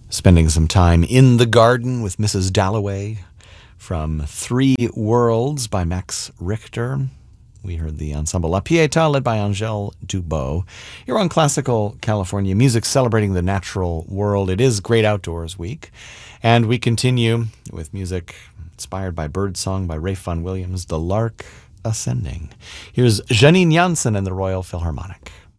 Spending some time in the garden with Mrs. Dalloway from Three Worlds by Max Richter. We heard the ensemble La Pietà led by Angèle Dubot. You're on Classical California Music, celebrating the natural world. It is Great Outdoors Week, and we continue with music inspired by Birdsong by Ralph Vaughan Williams, The Lark Ascending. Here's Janine Jansen and the Royal Philharmonic.